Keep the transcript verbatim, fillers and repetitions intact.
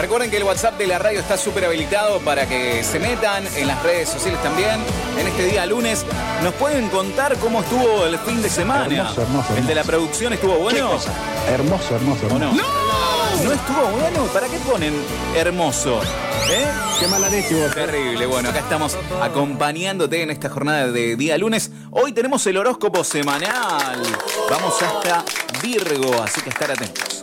Recuerden que el WhatsApp de la radio está súper habilitado para que se metan en las redes sociales también. En este día lunes nos pueden contar cómo estuvo el fin de semana. Hermoso, hermoso, hermoso. ¿El de la producción estuvo bueno? ¿Qué cosa? Hermoso, hermoso. ¿O no? ¡No! ¿No estuvo bueno? ¿Para qué ponen hermoso? ¿Eh? Qué mala leche vos. Terrible. Bueno, acá estamos acompañándote en esta jornada de día lunes. Hoy tenemos el horóscopo semanal. Vamos hasta Virgo, así que estar atentos.